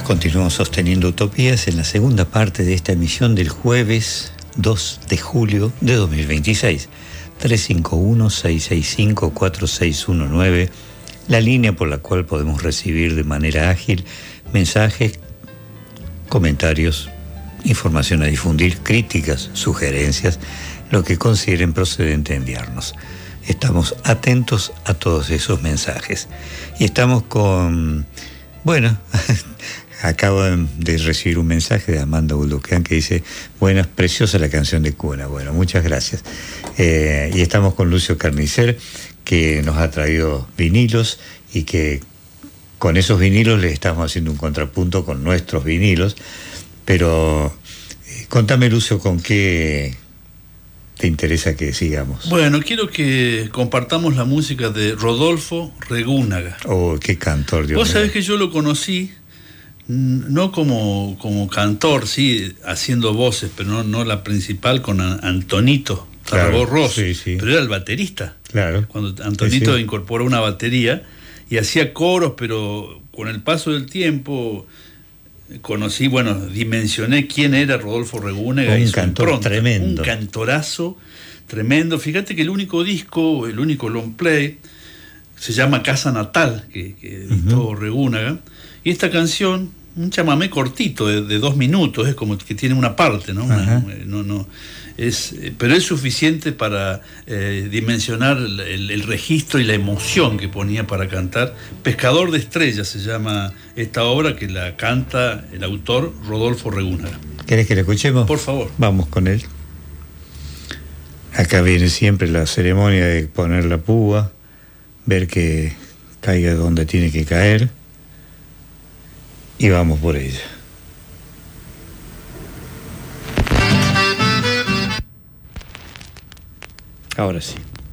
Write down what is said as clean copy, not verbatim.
Continuamos sosteniendo utopías en la segunda parte de esta emisión del jueves 2 de julio de 2026. 351-665-4619, la línea por la cual podemos recibir de manera ágil mensajes, comentarios, información a difundir, críticas, sugerencias, lo que consideren procedente enviarnos. Estamos atentos a todos esos mensajes. Y estamos con... Bueno, acabo de recibir un mensaje de Amanda Bulduquian que dice: buenas, preciosa la canción de cuna. Bueno, muchas gracias. Y estamos con Lucio Carnicer, que nos ha traído vinilos y que con esos vinilos le estamos haciendo un contrapunto con nuestros vinilos. Pero contame, Lucio, ¿con qué te interesa que sigamos? Bueno, quiero que compartamos la música de Rodolfo Regúnaga. Oh, qué cantor, Dios mío. Vos sabés que yo lo conocí no como cantor, sí, haciendo voces, pero no la principal, con Antonito Tarragó, sí, sí. Pero era el baterista. Claro. Cuando Antonito sí. incorporó una batería y hacía coros, pero con el paso del tiempo conocí, dimensioné quién era Rodolfo Regúnaga. Un cantor tremendo. Un cantorazo tremendo. Fíjate que el único long play, se llama Casa Natal, que editó Regúnaga. Y esta canción, un chamamé cortito de 2 minutos, es como que tiene una parte, ¿no? Pero es suficiente para dimensionar el registro y la emoción que ponía para cantar. Pescador de Estrellas se llama esta obra, que la canta el autor Rodolfo Regúnaga. ¿Querés que la escuchemos? Por favor. Vamos con él. Acá viene siempre la ceremonia de poner la púa, ver que caiga donde tiene que caer, y vamos por ella. Ahora sí.